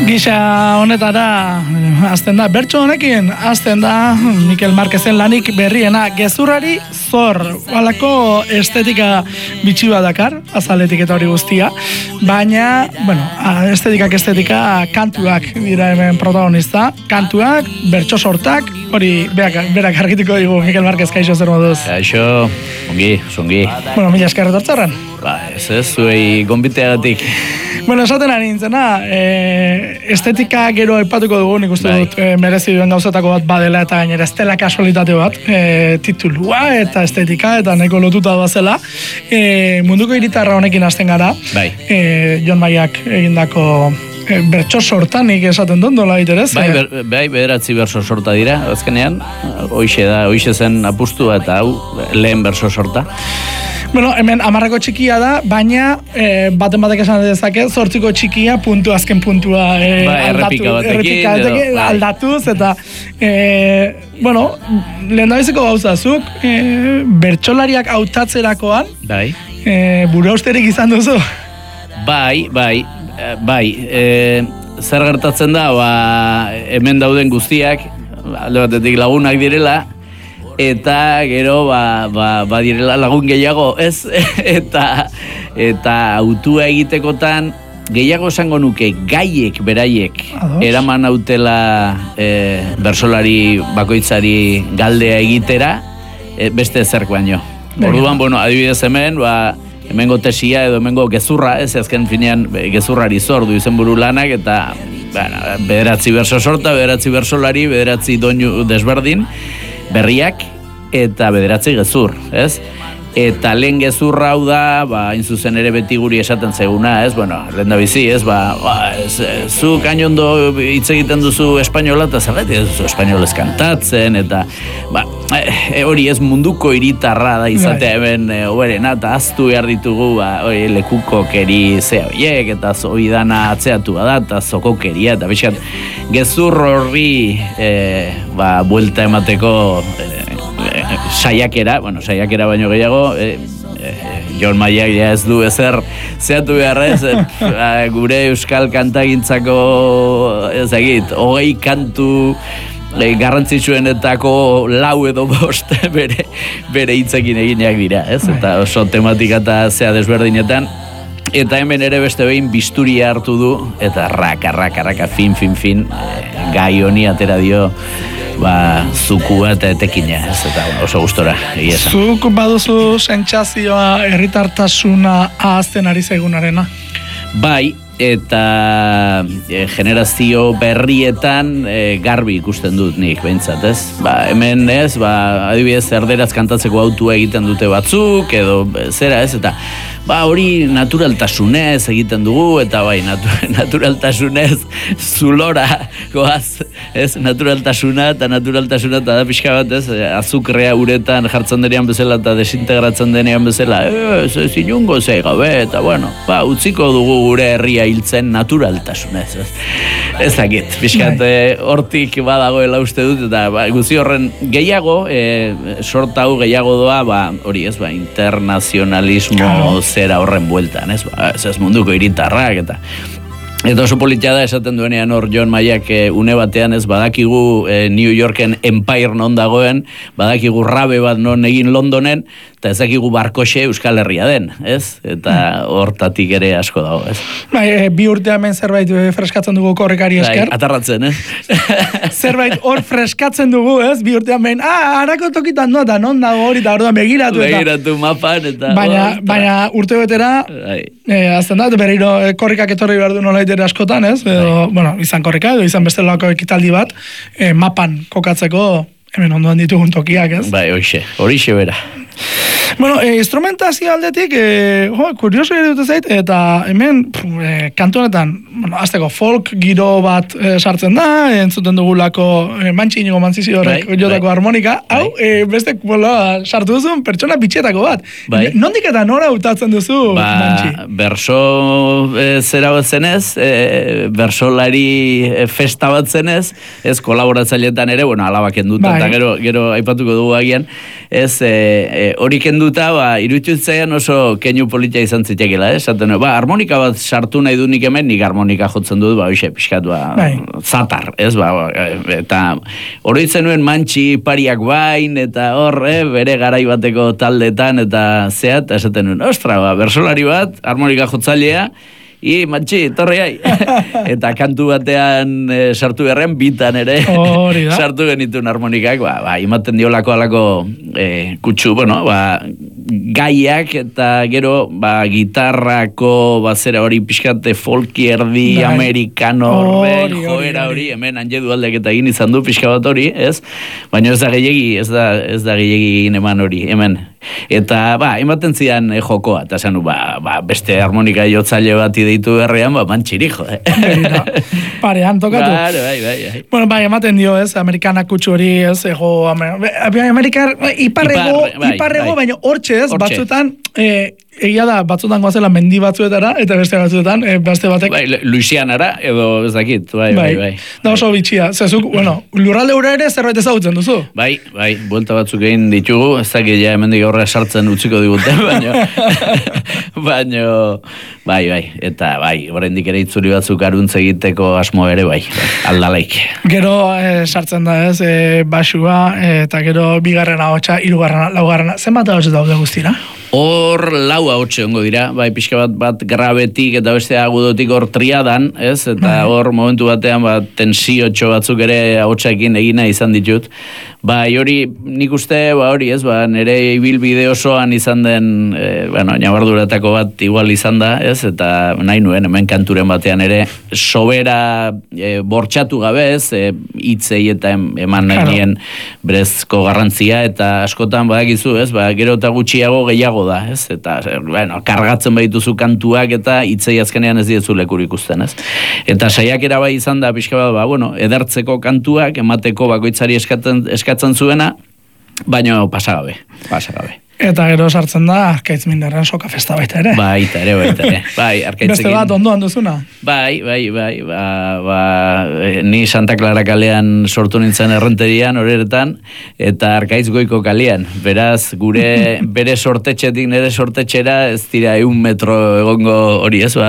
Gisa honetara azten da, bertso honekin azten da Mikel Marquezen lanik berriena, gezurrari zor, balako estetika bitxi bat dakar, azaletik eta hori guztia, baina, bueno, estetika kantuak dira hemen protagonista, kantuak, bertso sortak, hori berak argituko digu Mikel Marquez, kaixo zer moduz? Kaixo, ongi. Bueno, mila eskerret hartzarren. Ez, zuei gonbiteagatik. Bueno, esaten ari nintzena, estetika gero aipatuko dugu, nik uste dut merezi duen gauzatako bat badela eta gainera estela kasualitate bat, titulua eta estetika eta nahiko lotuta bazela. Munduko hiritarra honekin hasten gara, Jon Maiak egindako bertso sortanik esaten dut, nola iterez? Bai, bederatzi bertso sorta dira, azkenean, hoixe zen apustu eta hau lehen bertso sorta. Bueno, hemen 10ko txikia da, baina baten batek esan dezake, 8ko txikia azken puntua errepika batekin aldatuz, eta bueno, lehen dabezeko gauzazuk, bertsolariak hautatzerakoan, buru austerik izan duzu? Bai, zer gertatzen da, hemen dauden guztiak, alde batetik lagunak direla, eta gero badirela lagun gehiago, ez? eta autua egitekotan gehiago esango nuke gaiek beraiek eraman hautela bersolari bakoitzari galdea egitera beste zerk baino. Orduan, bueno, adibidez hemengo tesia edo hemengo gezurra, ez azken finean gezurrari zor du izenburu lanak eta bederatzi berso sorta, bederatzi bersolari, bederatzi doinu desberdin, berriak eta bederatzi gezur, ez? Eta lehen gezurra hau da, hain zuzen ere beti guri esaten zeguna, ez? Bueno, lehen da bizi, ez? Zu kainondo hitz egiten duzu espainola, eta zerretik ez duzu espainolez kantatzen, eta hori ez munduko hiritarra da izatea hemen oberena, eta aztu behar ditugu, lekuko keri zea horiek, eta zoidana atzeatu da, eta zoko keria, eta bizkat, gezur horri buelta emateko saiakera baino gehiago, Jon Maiak ez du ezer zehatu beharrez, gure euskal kantagintzako, ezagit, 20 kantu garrantzitsuenetako 4 edo 5 bere hitzekin egineak dira, ez? Eta oso tematika eta zea desberdinetan. Eta hemen ere beste behin bisturia hartu du, eta raka, fin, gai honi atera dio, zukua eta etekina, ez, eta oso gustora, egia esan. Zuk baduzu sentsazioa herritartasuna ahazten ari zaigunarena? Bai, eta generazio berrietan garbi ikusten dut nik, behintzat, ez? Hemen, ez, adibidez, erderaz kantatzeko autua egiten dute batzuk, edo zera, ez, eta hori naturaltasunez egiten dugu, eta naturaltasunez zulora goaz, ez, naturaltasuna eta da pixka bat, ez, azukrea uretan jartzen denean bezala eta desintegratzen denean bezala, ez inungo zeigabe, eta bueno, utziko dugu gure herria hiltzen naturaltasunez, ez. Ez dakit, pixkat hortik badagoela uste dut, eta guzi horren gehiago, sorta hau gehiago doa, hori ez, internazionalismo zera horren bueltan, ez munduko hiritarrak, eta oso politia da esaten duenean hor Jon Maiak une batean, ez, badakigu New Yorken Empire non dagoen, badakigu rabe bat non egin Londonen, eta ez dakigu Barkoxe Euskal Herria den, ez? Eta hortatik ere asko dago, ez? Bi urte hemen zerbait freskatzen dugu korrekari esker. Atarratzen, ez? Zerbait hor freskatzen dugu, ez? Bi urte hemen, harako tokitan no, eta non dago hori, eta orduan begiratu. Begiratu mapan, eta... Baina urte betera, azten da, berriro korrikak etorri behar du nola itere askotan, ez? Bueno, izan korrika edo izan bestelako ekitaldi bat, mapan kokatzeko hemen ondoan ditugun tokiak, ez? Horixe bera. Bueno, instrumentazio aldetik, kurioso ere dute zait, eta hemen kantu honetan, azteko folk giro bat sartzen da, entzuten dugulako Mantxi Inigo Mantzizio horrek jotako harmonika, hau, beste sartu duzun pertsona bitxetako bat. Nondik eta nora hautatzen duzu, Mantxi? Berso zera bat zenez, bersolari festa bat zenez, ez kolaboratzailetan ere, bueno, alabaken dut, eta gero aipatuko dugu agian, ez hori kenduta, iruditzen oso keinu politia izan zitekela, esaten, harmonika bat sartu nahi du nik hemen, nik harmonika jotzen dut, hoxe, pixkat, zatar, ez, eta hori zenuen mantxi pariak bain, eta hor, bere garai bateko taldetan, eta zeat, esaten nuen, ostra, bersolari bat, harmonika jotzailea, mantxi, torri hai. Eta kantu batean sartu berren, bitan ere sartu genituen harmonikak, imaten diolako alako kutsu, gaiak eta gero gitarrako zera hori pixkate folki erdi amerikano joera hori, hemen Anje Dualdek eta egin izan du pixka bat hori, ez? Baina ez da gehiegi egin eman hori, hemen. Eta, ematen zidan jokoa, eta zanu, beste harmonika jotzaile bat ideitu berrean, mantxiri, Parean, tokatu. Bai. Bueno, ematen dio, ez, amerikanak kutsu hori, ez, Amerikar, iparrego, baina hortxe, ez, batzuetan, egia da, batzuetan goazela mendi batzuetara, eta beste batzuetan, beste batek. Luisianara, edo ez dakit, bai. Da oso bitxia, zezuk, lurralde ura ere zerbait ezagutzen duzu? Bai, buelta batzuk egin ditugu, ez dakit ja hemendik aurrera sartzen utziko diguten, baina, bai, eta oraindik ere itzuli batzuk aruntze egiteko asmo ere, aldalaik. Gero sartzen da ez, basua, eta gero bigarrena hotxa, hirugarrena, laugarrena, zenbat hotxe daude guztira? Hor lau hotxe ongo dira, pixka bat grabetik eta beste agudotik hor triadan, ez? Eta hor momentu batean tensiotxo batzuk ere hotxekin egina izan ditut. Hori, nik uste, hori ez, nire ibilbide osoan izan den, nabarduratako bat igual izan da, ez? Eta nahi nuen, hemen kanturen batean ere, sobera bortxatu gabe, ez? Hitzei eta eman nien berezko garrantzia, eta askotan badakizu, ez? Gero eta gutxiago gehiago da, ez? Eta, kargatzen badituzu kantuak eta hitzei azkenean ez diezu lekur ikusten, ez? Eta saiakera bai izan da, pixka bat, edertzeko kantuak, emateko bakoitzari eskatzen zuena, baina pasagabe. Eta gero sartzen da, Arkaitz Minderren soka festa baita ere. Baita ere. Beste bat ondoan duzuna? Bai. Ni Santa Clara kalean sortu nintzen errenterian, horeretan, eta Arkaitz goiko kalean. Beraz, bere sortetxetik nire sortetxera, ez dira 1 metro egongo hori, ez?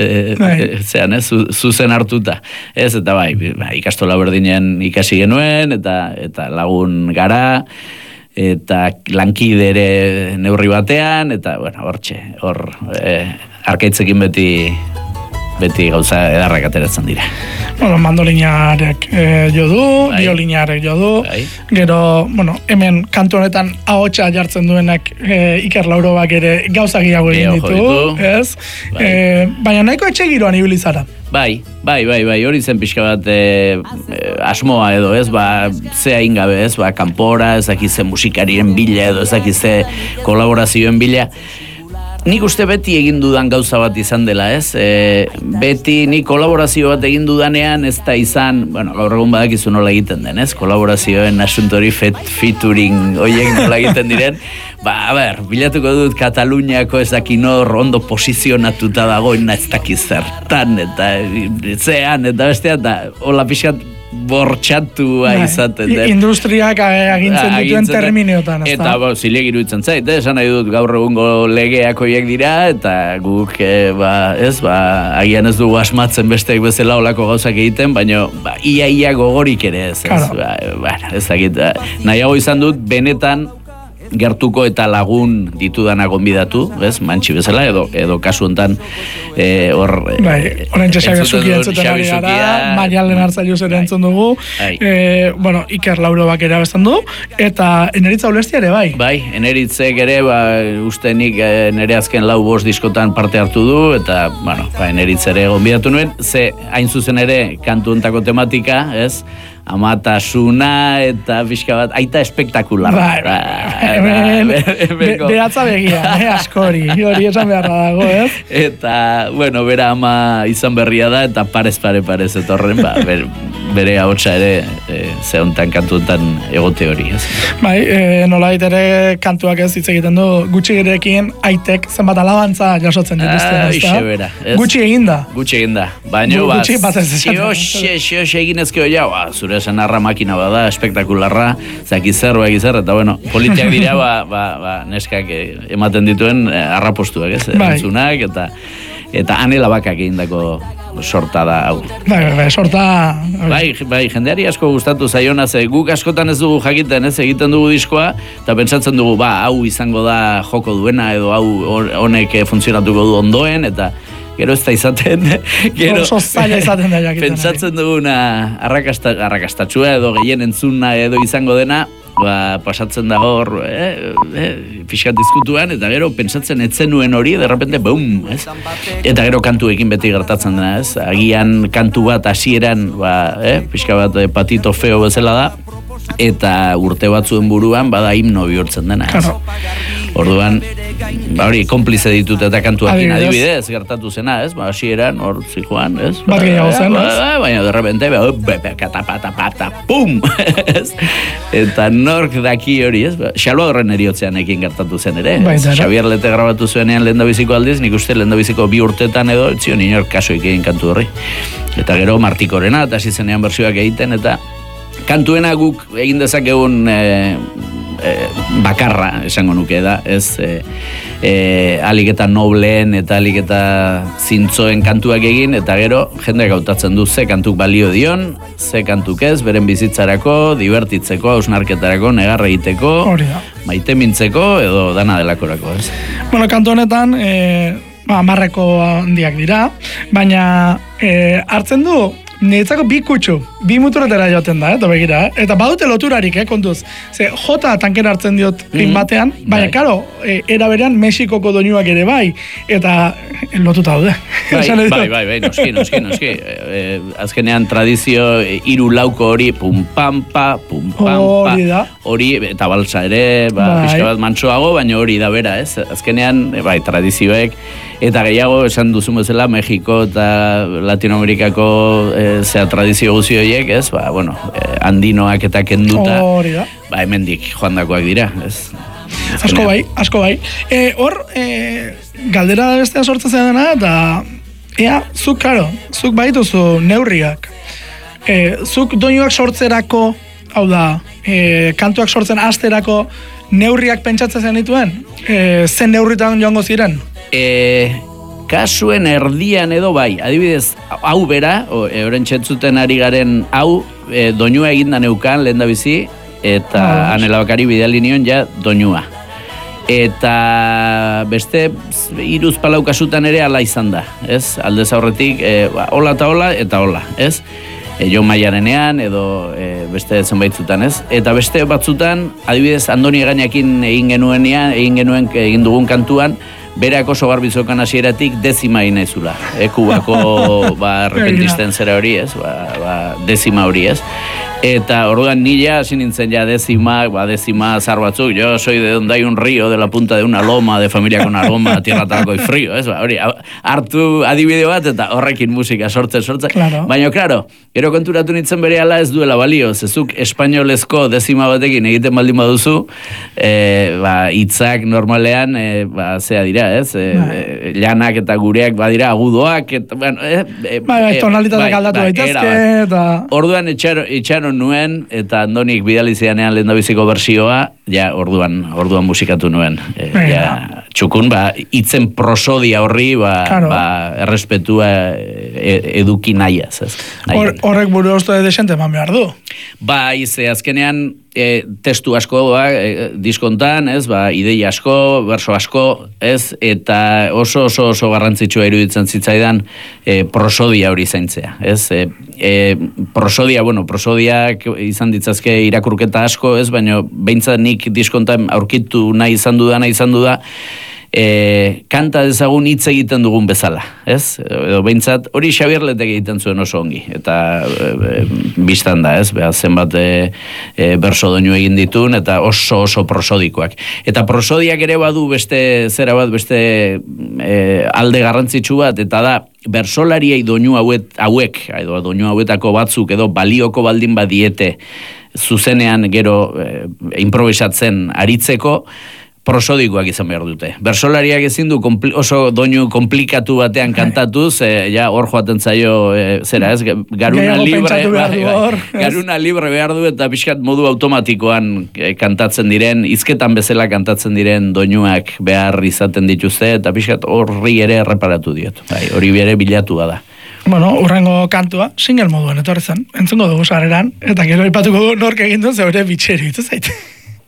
Zuzen hartuta. Ez, eta ikastola berdinen ikasi genuen, eta lagun gara, eta lankide ere neurri batean, eta, hor Arkaitzekin beti gauza edarrak ateratzen dira. Mandolinarek jo du, biolinarek jo du, gero, hemen kantu honetan ahotsa jartzen duenak Iker Laurobak ere gauza gehiago egin ditu, ez? Baina nahiko etxe giroan ibili zara. Bai, hori zen pixka bat asmoa edo, ez, zea ingabe, ez, kanpora, ez dakize musikarien bila edo, ez dakize kolaborazioen bila. Nik uste beti egin dudan gauza bat izan dela, ez? Beti nik kolaborazio bat egin dudanean ez da izan, gaur egun badakizu nola egiten den, ez? Kolaborazioen asuntori featuring oiek nola egiten diren. Bilatuko dut Kataluniako ez dakinor ondo posizionatuta dagoen ez dakiz zertan, eta zean, eta bestea, eta hola pixkat bortxatua izaten den. Industriak agintzen dituen termineotan, ez da? Eta zilegi iruditzen zait, esan nahi dut gaur egungo legeak horiek dira, eta guk, agian ez dugu asmatzen besteek bezala olako gauzak egiten, baina ia gogorik ere ez. Ez dakit, nahiago izan dut, benetan gertuko eta lagun ditudana gonbidatu, bez, mantxi bezala, edo kasu hontan hor... Horrentxe Xabi Zuki entzuten ari gara, Marialen Artzaiuz ere entzun dugu, Iker Laurobak ere abesten du, eta Eneritza Ulestia ere bai. Bai, Eneritzek ere, uste nik nire azken 4-5 diskotan parte hartu du, eta, Eneritza ere gonbidatu nuen, ze hain zuzen ere kantu hontako tematika, ez? Amatasuna eta pixka bat, aita espektakular. Beratza begia, askori, hori esan beharra dago, ez? Eta, bera ama izan berria da, eta parez etorren, bere ahotsa ere zehontan kantuetan egote hori, ez? Bai, nolait ere kantuak ez hitz egiten du, gutxi gerekin aitek zenbat alabantza jasotzen dituzte, Ixe bera. Gutxi eginda. Gutxi eginda. Baina, gutxi bat ez esaten. Xioxe egin ezkeo ja, zure senarra makina bada, espektakularra, zakizar, eta bueno, politiak dira, neskak ematen dituen arrapostuak, ez? Entzunak, eta anela bakak egindako sorta da hau. Bai, sorta... Bai, jendeari asko gustatu zaiona, guk askotan ez dugu jakiten, ez egiten dugu diskoa, eta pentsatzen dugu, hau izango da joko duena, edo hau honek funtzionatuko du ondoen, eta gero ez da izaten, gero oso zaila izaten da jakiten. Pentsatzen duguna arrakastatxua edo gehien entzuna edo izango dena, pasatzen da hor, pixkat diskutuan, eta gero pentsatzen etzen nuen hori, derrepente, boom, ez? Eta gero kantuekin beti gertatzen dena, ez? Agian kantu bat hasieran, pixka bat patito feo bezala da, eta urte batzuen buruan, bada himno bihurtzen dena, ez? Orduan, hori, konplize ditut eta kantuakin adibidez gertatu zena, ez? Hasieran, hor zikoan, ez? Bat gehiago zen, ez? Baina, derrepente, katapata, pum! Eta nork daki hori, ez? Salvadorren eriotzean ekin gertatu zen ere. Xabier Lete grabatu zuenean lehendabiziko aldiz, nik uste lehendabiziko 2 urtetan edo, zion inork kaso egin kantu horri. Eta gero Martikorena, eta hasi zenean bertsioak egiten, eta kantuena guk egin dezakegun bakarra, esango nuke da, ez? Alik eta nobleen eta alik eta zintzoen kantuak egin, eta gero jendeak hautatzen du ze kantuk balio dion, ze kantuk ez, beren bizitzarako, divertitzeko, hausnarketarako, negarra egiteko, maite mintzeko, edo dana delakorako, ez? Bueno, kantu honetan, marreko handiak dira, baina hartzen du, niretzako 2 kutxu, 2 muturretara joten da, eta begira, eta badute loturarik, kontuz. Ze, jota tanken hartzen diot pin batean, baina, karo, era berean Mexikoko doinuak ere bai, eta lotuta daude. Bai, noski. Azkenean tradizio 3-4 hori, pum-pam-pa, hori, eta balsa ere, pixka bat mantsoago, baina hori da bera, ez? Azkenean, tradizioek, eta gehiago, esan duzun bezala, Mexiko eta Latinoamerikako zea tradizio guzi horiek, ez? Andinoak eta kenduta, hemendik joandakoak dira, ez? Asko bai. Hor, galdera bestea sortzen zen dena, eta zuk baituzu neurriak. Zuk doinuak sortzerako, hau da, kantuak sortzen hasterako neurriak pentsatzen zen dituen? Zen neurritan joango ziren? Kasuen erdian edo bai, adibidez, hau bera, euren txetzuten ari garen hau, doinua eginda neukan lehen da bizi, eta Anela Bakari bidali nion ja doinua. Eta beste 3-4 kasutan ere ala izan da, ez? Aldez aurretik, hola eta hola, ez? Jon Maiarenean edo beste zenbaitzutan, ez? Eta beste batzutan, adibidez, Andoni Egañakin egin dugun kantuan, berak oso garbizokan hasieratik 10 inezula. Kubako repentisten zera hori, ez? 10 hori, ez? Eta orduan nila hasi nintzen ja 10 zar batzuk, yo soy de donde hay un río, de la punta de una loma, de familia con aroma, tierra talco y frío, ez? Hori, hartu adibide bat eta horrekin musika sortzen. Claro. Baina, klaro, gero konturatu nintzen berehala ez duela balio, zezuk espainolezko 10 batekin egiten baldin baduzu, hitzak normalean, zea dira, ez? Llanak eta gureak badira agudoak, tonalitateak aldatu daitezke, eta... Orduan itxaron nuen, eta Andonik bidalizianean lehendabiziko bersioa, ja, orduan musikatu nuen. Txukun, hitzen prosodia horri, errespetua eduki nahiaz. Horrek buru osto desente eman behar du. Ze azkenean testu asko diskontan, ez, ideia asko, berso asko, ez, eta oso garrantzitsua iruditzen zitzaidan prosodia hori zaintzea, ez. Prosodiak izan ditzazke irakurketa asko, ez, baina behintzat nik diskontan aurkitu nahi izan du da, kanta dezagun hitz egiten dugun bezala, ez? Edo behintzat, hori Xabierletek egiten zuen oso ongi, eta biztan da, ez? Beha, zenbat berso doinu egin ditun, eta oso prosodikoak. Eta prosodiak ere badu beste, zera bat, beste alde garrantzitsu bat, eta da, bersolariei doinu hauek, edo doinu hauetako batzuk, edo balioko baldin badiete, zuzenean gero improvisatzen aritzeko, prosodikoak izan behar dute. Bersolariak ezin du oso doinu komplikatu batean kantatuz, ja hor joaten zaio, zera ez, garuna libre behar du eta pixkat modu automatikoan kantatzen diren, hizketan bezala kantatzen diren doinuak behar izaten dituzte, eta pixkat horri ere erreparatu diot. Hori bere bilatu da. Bueno, urrengo kantua, single moduan etorri zen, entzungo dugu sarreran, eta gero ipatuko nork egin duen zeure bitxeri, ez zaite.